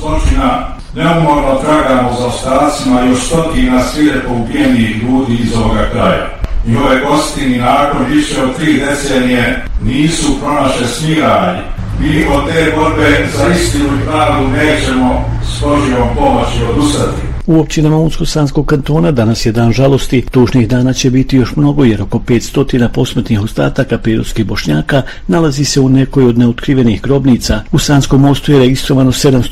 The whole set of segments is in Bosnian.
zločina neumorno tragamo za ostacima još stotina svijepo ubijenih ljudi iz ovoga kraja. Njihove kosti ni nakon više od 3 decenije nisu pronašle smiraj. Mi od te borbe za istinu i pravdu nećemo s Božjom pomoći odustati. U općinama Unsko-Sanskog kantona danas je dan žalosti. Tužnih dana će biti još mnogo jer oko 500 posmrtnih ostataka periodskih Bošnjaka nalazi se u nekoj od neotkrivenih grobnica. U Sanskom mostu je registrovano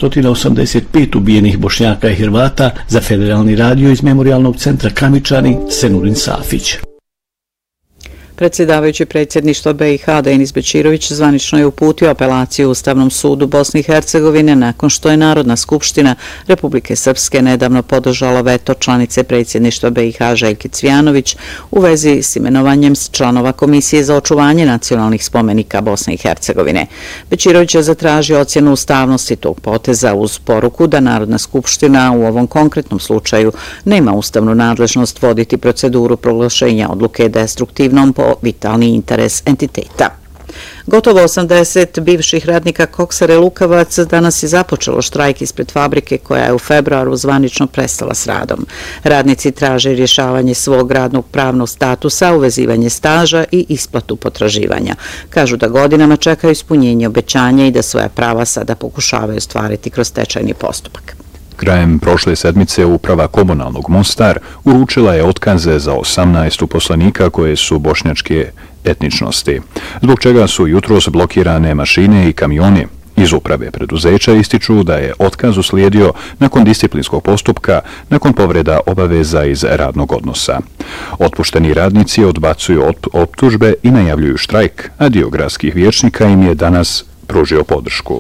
785 ubijenih Bošnjaka i Hrvata. Za Federalni radio iz Memorijalnog centra Kamičani, Senurin Safić. Predsjedavajući predsjedništva BiH Denis Bećirović zvanično je uputio apelaciju Ustavnom sudu Bosne i Hercegovine nakon što je Narodna skupština Republike Srpske nedavno podržala veto članice predsjedništva BiH Željke Cvijanović u vezi s imenovanjem članova Komisije za očuvanje nacionalnih spomenika Bosne i Hercegovine. Bećirović je zatražio ocjenu ustavnosti tog poteza uz poruku da Narodna skupština u ovom konkretnom slučaju nema ustavnu nadležnost voditi proceduru proglašenja odluke destruktivnom po vitalni interes entiteta. Gotovo 80 bivših radnika Koksare Lukavac danas je započelo štrajk ispred fabrike koja je u februaru zvanično prestala s radom. Radnici traže rješavanje svog radnog pravnog statusa, uvezivanje staža i isplatu potraživanja. Kažu da godinama čekaju ispunjenje obećanja i da svoja prava sada pokušavaju ostvariti kroz stečajni postupak. Krajem prošle sedmice uprava Komunalnog Mostar uručila je otkaze za 18 uposlenika koje su bošnjačke etničnosti, zbog čega su jutros blokirane mašine i kamioni. Iz uprave preduzeća ističu da je otkaz uslijedio nakon disciplinskog postupka, nakon povreda obaveza iz radnog odnosa. Otpušteni radnici odbacuju optužbe i najavljuju štrajk, a dio gradskih vijećnika im je danas pružio podršku.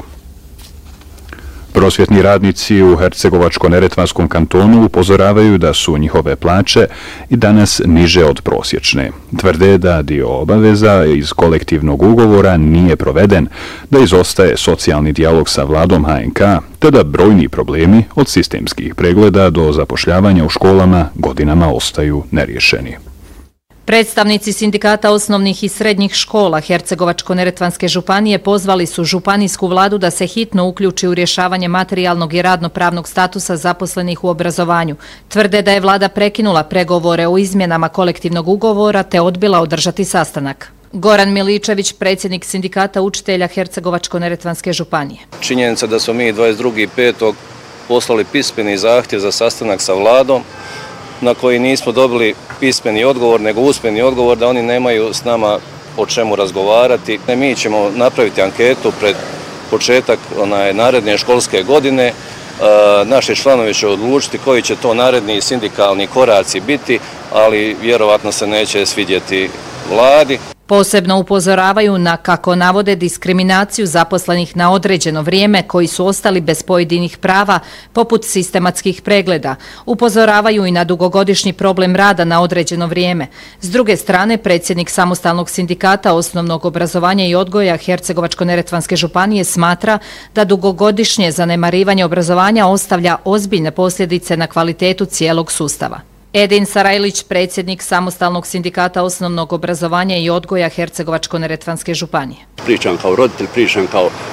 Prosvjetni radnici u Hercegovačko-neretvanskom kantonu upozoravaju da su njihove plaće i danas niže od prosječne. Tvrde da dio obaveza iz kolektivnog ugovora nije proveden, da izostaje socijalni dijalog sa vladom HNK, te da brojni problemi od sistemskih pregleda do zapošljavanja u školama godinama ostaju neriješeni. Predstavnici sindikata osnovnih i srednjih škola Hercegovačko-neretvanske županije pozvali su županijsku vladu da se hitno uključi u rješavanje materijalnog i radno-pravnog statusa zaposlenih u obrazovanju. Tvrde da je vlada prekinula pregovore o izmjenama kolektivnog ugovora te odbila održati sastanak. Goran Miličević, predsjednik sindikata učitelja Hercegovačko-neretvanske županije. Činjenica da smo mi 22.5. poslali pismeni zahtjev za sastanak sa vladom, na koji nismo dobili pismeni odgovor, nego usmeni odgovor da oni nemaju s nama o čemu razgovarati. Mi ćemo napraviti anketu pred početak naredne školske godine. Naši članovi će odlučiti koji će to naredni sindikalni koraci biti, ali vjerovatno se neće svidjeti vladi. Posebno upozoravaju na, kako navode, diskriminaciju zaposlenih na određeno vrijeme koji su ostali bez pojedinih prava, poput sistematskih pregleda. Upozoravaju i na dugogodišnji problem rada na određeno vrijeme. S druge strane, predsjednik samostalnog sindikata osnovnog obrazovanja i odgoja Hercegovačko-neretvanske županije smatra da dugogodišnje zanemarivanje obrazovanja ostavlja ozbiljne posljedice na kvalitetu cijelog sustava. Edin Sarajlić, predsjednik samostalnog sindikata osnovnog obrazovanja i odgoja Hercegovačko-neretvanske županije. Pričam kao roditelj, pričam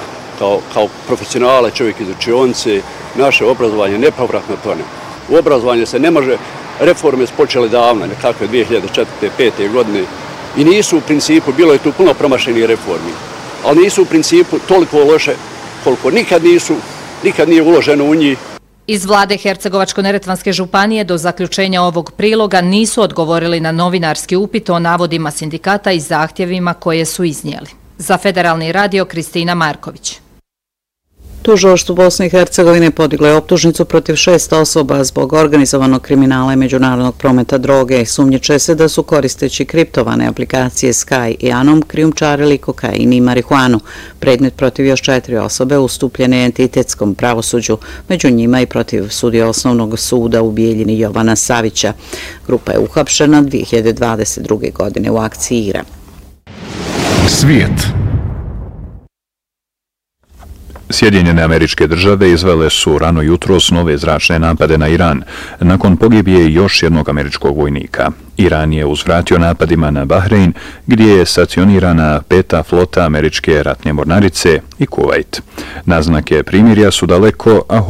kao profesionala, čovjek iz učionice. Naše obrazovanje nepovratno tone. U obrazovanju se ne može, reforme su počele davno, nekakve 2004-2005. godine i nisu u principu, bilo je tu puno promašenih reformi, ali nisu u principu toliko loše koliko nikad nije uloženo u njih. Iz vlade Hercegovačko-neretvanske županije do zaključenja ovog priloga nisu odgovorili na novinarski upit o navodima sindikata i zahtjevima koje su iznijeli. Za Federalni radio, Kristina Marković. Tužilaštvo Bosne i Hercegovine podiglo je optužnicu protiv 6 osoba zbog organizovanog kriminala i međunarodnog prometa droge. Sumnjiče se da su, koristeći kriptovane aplikacije Sky i Anom, krijumčarili kokain i marihuanu. Predmet protiv još 4 osobe ustupljen je entitetskom pravosuđu, među njima i protiv sudije osnovnog suda u Bijeljini Jovana Savića. Grupa je uhapšena 2022. godine u akciji Ira. Svijet. Sjedinjene Američke Države izvele su rano jutros nove zračne napade na Iran, nakon pogibije još jednog američkog vojnika. Iran je uzvratio napadima na Bahrein, gdje je stacionirana 5. flota američke ratne mornarice, i Kuvajt. Naznake primirja su daleko, a